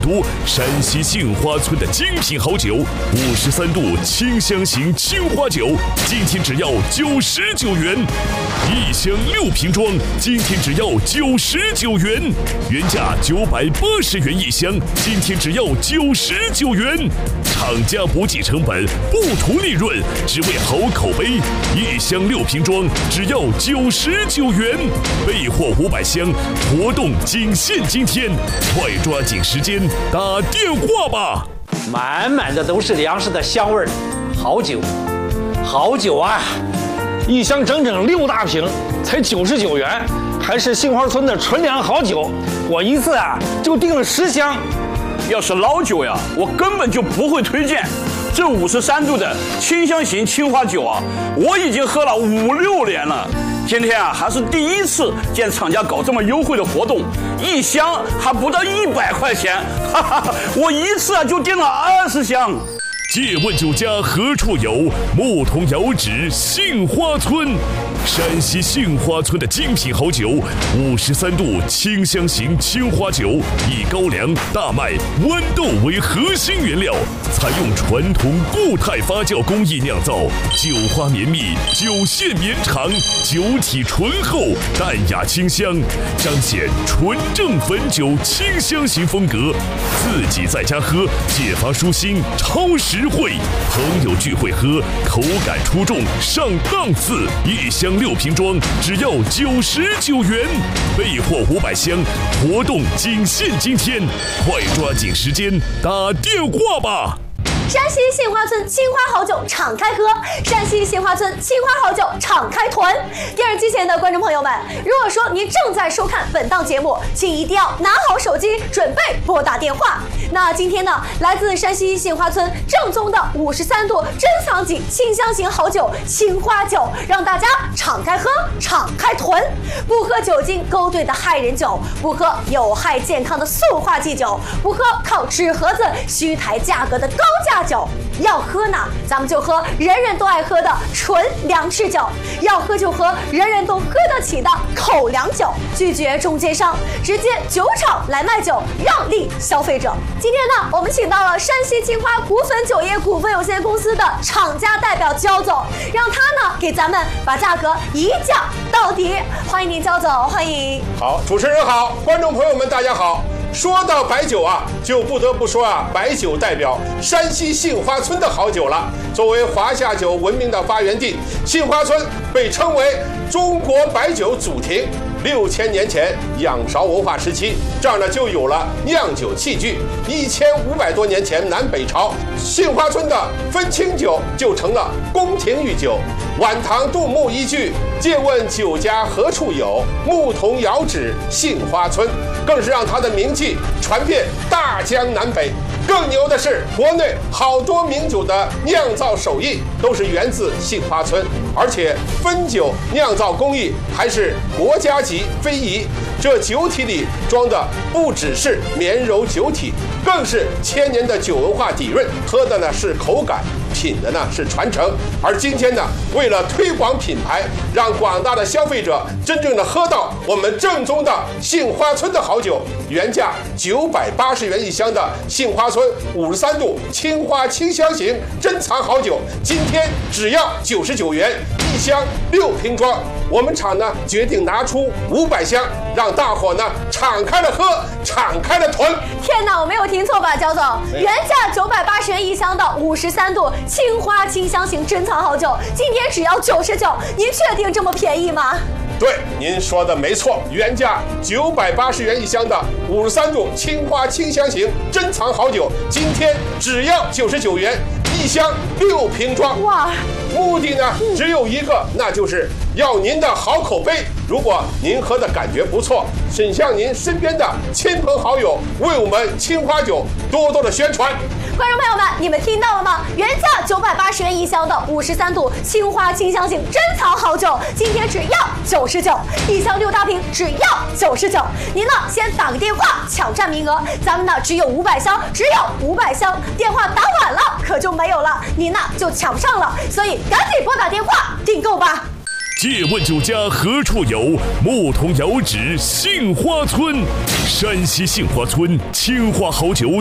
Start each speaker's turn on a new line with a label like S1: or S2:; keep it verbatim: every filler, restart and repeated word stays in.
S1: 都山西杏花村的精品好酒，五十三度清香型青花酒，今天只要九十九元，一箱六瓶装，今天只要九十九元，原价九百八十元一箱，今天只要九十九元。厂家不计成本，不图利润，只为好口碑。一箱六瓶装，只要九十九元，备货五百箱，活动仅限今天，快抓紧时间打电话吧！
S2: 满满的都是粮食的香味儿，好酒，好酒啊！
S3: 一箱整整六大瓶，才九十九元，还是杏花村的纯粮好酒。我一次啊就订了十箱。
S4: 要是老酒呀，我根本就不会推荐。这五十三度的清香型青花酒啊，我已经喝了五六年了。今天啊，还是第一次见厂家搞这么优惠的活动，一箱还不到一百块钱，哈哈，我一次啊就订了二十箱。
S1: 借问酒家何处有？牧童遥指杏花村。山西杏花村的精品好酒，五十三度清香型青花酒，以高粱、大麦、豌豆为核心原料，采用传统固态发酵工艺酿造，酒花绵密，酒线绵长，酒体醇厚，淡雅清香，彰显纯正汾酒清香型风格。自己在家喝，解乏舒心，超实惠。朋友聚会喝，口感出众，上档次。一箱六瓶装，只要九十九元，备货五百箱，活动仅限今天，快抓紧时间打电话吧！
S5: 山西杏花村青花好酒敞开喝，山西杏花村青花好酒敞开团。电视机前的观众朋友们，如果说您正在收看本档节目，请一定要拿好手机，准备拨打电话。那今天呢，来自山西杏花村正宗的五十三度珍藏级清香型好酒青花酒，让大家敞开喝，敞开囤。不喝酒精勾兑的害人酒，不喝有害健康的塑化剂酒，不喝靠纸盒子虚抬价格的高价酒。要喝呢，咱们就喝人人都爱喝的纯粮食酒；要喝就喝人人都喝得起的口粮酒。拒绝中间商，直接酒厂来卖酒，让利消费者。今天呢，我们请到了山西青花股份酒业股份有限公司的厂家代表焦总，让他呢给咱们把价格一降到底。欢迎您，焦总，欢迎。
S6: 好，主持人好，观众朋友们大家好。说到白酒啊，就不得不说啊，白酒代表山西杏花村的好酒了。作为华夏酒闻名的发源地，杏花村被称为中国白酒祖庭。六千年前，仰韶文化时期，这儿呢就有了酿酒器具。一千五百多年前，南北朝，杏花村的分清酒就成了宫廷御酒。晚唐杜牧一句“借问酒家何处有，牧童遥指杏花村”，更是让他的名气传遍大江南北。更牛的是，国内好多名酒的酿造手艺都是源自杏花村，而且汾酒酿造工艺还是国家级非遗。这酒体里装的不只是绵柔酒体，更是千年的酒文化底蕴，喝的呢是口感，品的呢是传承。而今天呢，为了推广品牌，让广大的消费者真正的喝到我们正宗的杏花村的好酒，原价九百八十元一箱的杏花村五十三度青花清香型珍藏好酒，今天只要九十九元一箱，六瓶装。我们厂呢决定拿出五百箱，让大伙呢敞开了喝，敞开了囤。
S5: 天哪，我没有听错吧，焦总？原价九百八十元一箱的五十三度青花清香型珍藏好酒，今天只要九十九，您确定这么便宜吗？
S6: 对，您说的没错，原价九百八十元一箱的五十三度青花清香型珍藏好酒，今天只要九十九元一箱，六瓶装。哇！目的呢只有一个，那就是要您的好口碑。如果您喝的感觉不错，请向您身边的亲朋好友为我们青花酒多多的宣传。
S5: 观众朋友们，你们听到了吗？原价九百八十元一箱的五十三度青花清香型珍藏好酒，今天只要九十九，一箱六大瓶只要九十九。您呢，先打个电话抢占名额，咱们呢只有五百箱，只有五百箱，电话打晚了可就没有了，您呢就抢不上了，所以赶紧拨打电话订购吧。
S1: 借问酒家何处有？牧童遥指杏花村。山西杏花村青花好酒